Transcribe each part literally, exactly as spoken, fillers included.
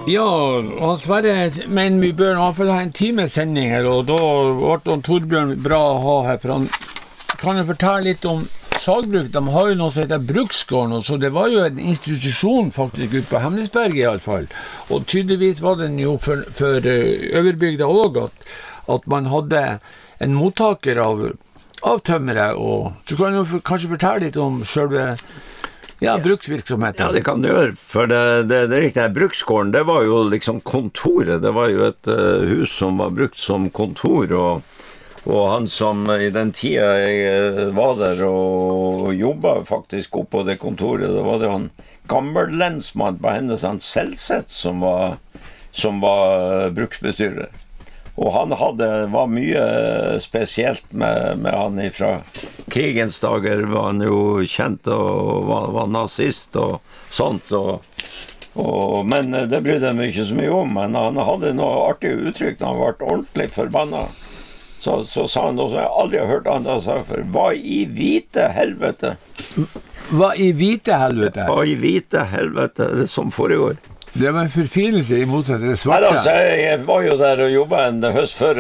Ja, og Sverre, men vi bør i hvert fall ha en times sending her, og da ble Torbjørn bra å ha her, for han kan jo fortelle litt om sagbruk. De har jo noe som heter Bruksgården, så det var jo en institusjon faktisk ut på Hemnesberg i alle fall. Og tydeligvis var den jo for, for Øverbygda også, at, at man hadde en mottaker av, av tømmere, og så kan du for, kanskje fortelle litt om selve ja, bruksvirksomheten. Ja, det kan du gjøre, for det, det, det riktige Bruksgården, det var jo liksom kontoret, det var jo et uh, hus som var brukt som kontor, og Og han som i den tida jeg var der og jobbet faktisk oppe på det kontoret, det var det han gammellensmann på hennes, han Selvseth, som var, som var bruksbestyrer. Og han hadde, var mye spesielt med, med han fra krigens dager, var han jo kjent og var, var nazist og sånt, og, og, men det brydde han ikke så mye om, men han hadde noe artig uttrykk når han ble ordentlig forbannet. Så, så sa han noe som jeg aldri har hørt andre sagt før. Hva i hvite helvete? Hva i hvite helvete? Hva i hvite helvete, det som foregår. Det var en forfinelse i motsatt til det svarte. Nei, altså, jeg var jo der og jobbet en høst før,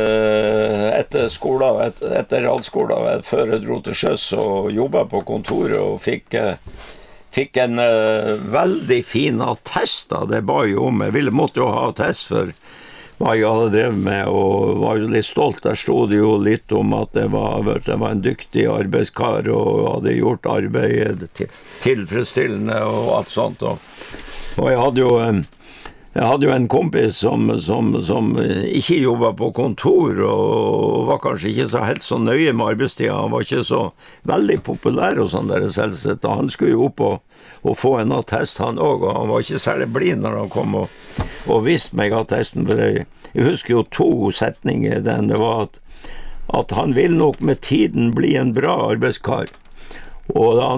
etter skolen, etter, etter realskolen, før jeg dro til sjøs og jobbet på kontoret og fikk, fikk en uh, veldig fin attest. Det ba jo om, jeg ville måtte jo ha attest for hva jeg hadde drevet med, og var jo litt stolt. Der stod det jo litt om at det var, det var en dyktig arbeidskar, og hadde gjort arbeidet til, tilfredsstillende og alt sånt. Og, og jeg hadde jo, jeg hadde jo en kompis som, som, som ikke jobbet på kontor, og var kanskje ikke så helt så nøye med arbeidstiden. Han var ikke så veldig populær og sånn der Selvseth, og han skulle jo opp og, og få en attest han også, og han var ikke særlig blind når han kom og og visste meg attesten, for jeg, jeg husker jo to setninger i den. Det var at, at han vil nok med tiden bli en bra arbeidskar. Og da